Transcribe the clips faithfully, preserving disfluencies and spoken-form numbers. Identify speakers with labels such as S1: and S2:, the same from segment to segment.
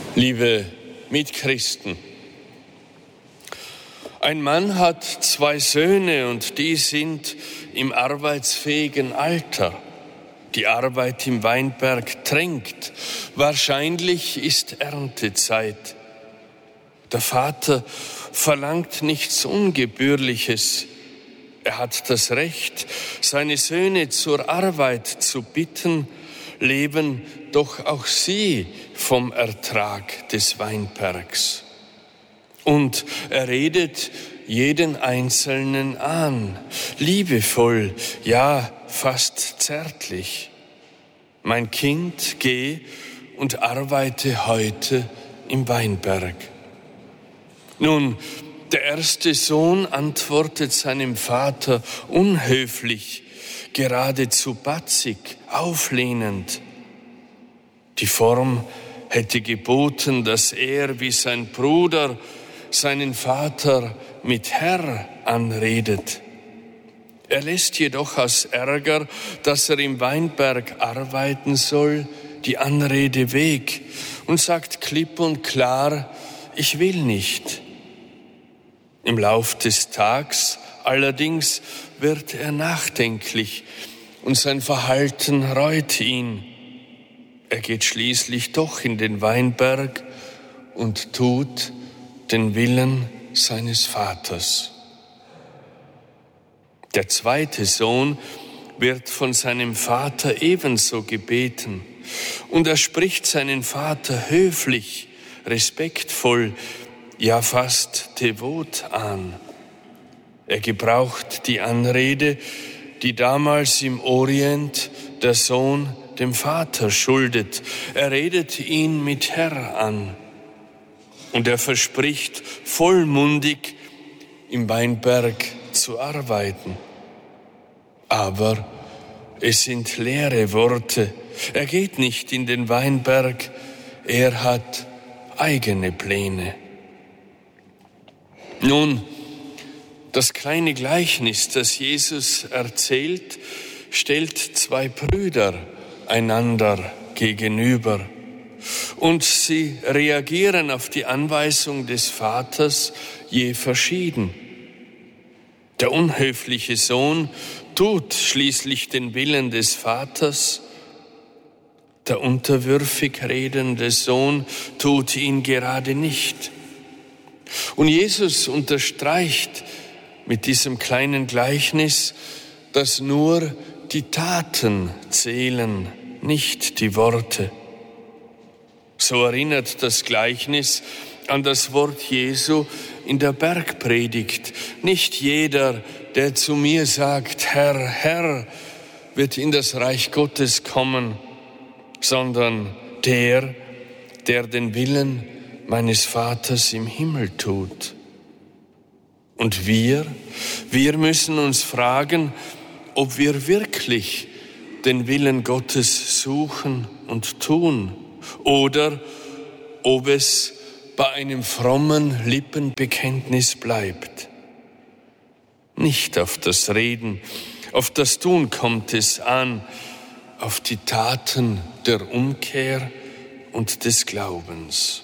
S1: Liebe Mitchristen, ein Mann hat zwei Söhne und die sind im arbeitsfähigen Alter. Die Arbeit im Weinberg drängt. Wahrscheinlich ist Erntezeit. Der Vater verlangt nichts Ungebührliches. Er hat das Recht, seine Söhne zur Arbeit zu bitten, leben doch auch sie vom Ertrag des Weinbergs. Und er redet jeden Einzelnen an, liebevoll, ja fast zärtlich. Mein Kind, geh und arbeite heute im Weinberg. Nun, der erste Sohn antwortet seinem Vater unhöflich, geradezu batzig, auflehnend. Die Form hätte geboten, dass er wie sein Bruder seinen Vater mit Herr anredet. Er lässt jedoch aus Ärger, dass er im Weinberg arbeiten soll, die Anrede weg und sagt klipp und klar, ich will nicht. Im Lauf des Tags allerdings wird er nachdenklich und sein Verhalten reut ihn. Er geht schließlich doch in den Weinberg und tut den Willen seines Vaters. Der zweite Sohn wird von seinem Vater ebenso gebeten und er spricht seinen Vater höflich, respektvoll, ja fast devot an. Er gebraucht die Anrede, die damals im Orient der Sohn dem Vater schuldet. Er redet ihn mit Herr an und er verspricht vollmundig im Weinberg zu arbeiten. Aber es sind leere Worte. Er geht nicht in den Weinberg, er hat eigene Pläne. Nun, das kleine Gleichnis, das Jesus erzählt, stellt zwei Brüder einander gegenüber und sie reagieren auf die Anweisung des Vaters je verschieden. Der unhöfliche Sohn tut schließlich den Willen des Vaters, der unterwürfig redende Sohn tut ihn gerade nicht. Und Jesus unterstreicht mit diesem kleinen Gleichnis, dass nur die Taten zählen, nicht die Worte. So erinnert das Gleichnis an das Wort Jesu in der Bergpredigt. Nicht jeder, der zu mir sagt, Herr, Herr, wird in das Reich Gottes kommen, sondern der, der den Willen meines Vaters im Himmel tut. Und wir, wir müssen uns fragen, ob wir wirklich den Willen Gottes suchen und tun oder ob es bei einem frommen Lippenbekenntnis bleibt. Nicht auf das Reden, auf das Tun kommt es an, auf die Taten der Umkehr und des Glaubens.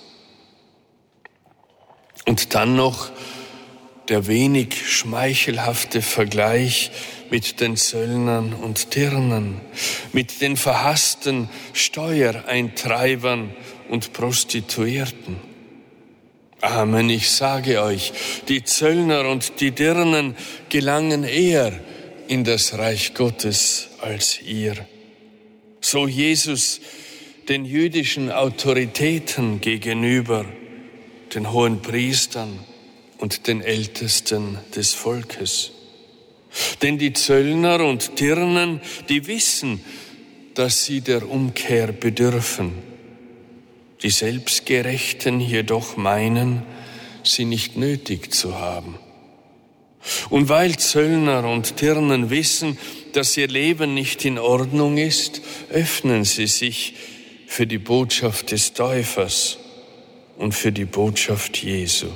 S1: Und dann noch der wenig schmeichelhafte Vergleich mit den Zöllnern und Dirnern, mit den verhassten Steuereintreibern und Prostituierten. Amen, ich sage euch, die Zöllner und die Dirnen gelangen eher in das Reich Gottes als ihr. So Jesus den jüdischen Autoritäten gegenüber, den hohen Priestern und den Ältesten des Volkes. Denn die Zöllner und Dirnen, die wissen, dass sie der Umkehr bedürfen. Die Selbstgerechten jedoch meinen, sie nicht nötig zu haben. Und weil Zöllner und Dirnen wissen, dass ihr Leben nicht in Ordnung ist, öffnen sie sich für die Botschaft des Täufers und für die Botschaft Jesu.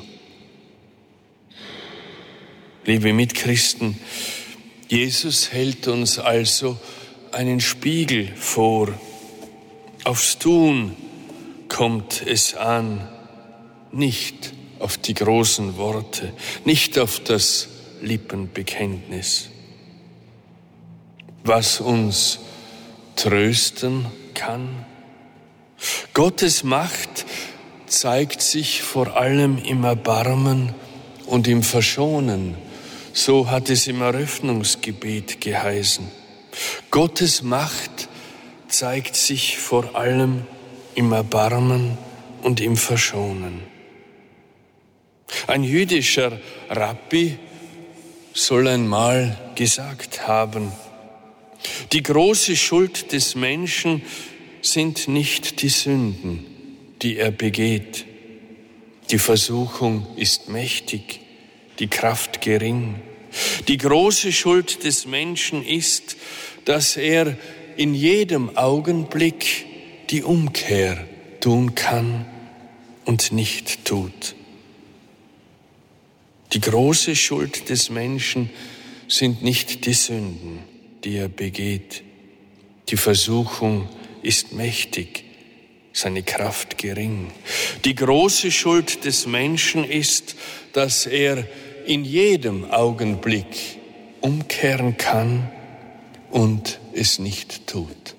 S1: Liebe Mitchristen, Jesus hält uns also einen Spiegel vor. Aufs Tun kommt es an, nicht auf die großen Worte, nicht auf das Lippenbekenntnis. Was uns trösten kann? Gottes Macht zeigt sich vor allem im Erbarmen und im Verschonen. So hat es im Eröffnungsgebet geheißen. Gottes Macht zeigt sich vor allem im Erbarmen und im Verschonen. Ein jüdischer Rabbi soll einmal gesagt haben: Die große Schuld des Menschen sind nicht die Sünden, die er begeht. Die Versuchung ist mächtig, die Kraft gering. Die große Schuld des Menschen ist, dass er in jedem Augenblick die Umkehr tun kann und nicht tut. Die große Schuld des Menschen sind nicht die Sünden, die er begeht. Die Versuchung ist mächtig, seine Kraft gering. Die große Schuld des Menschen ist, dass er in jedem Augenblick umkehren kann und es nicht tut.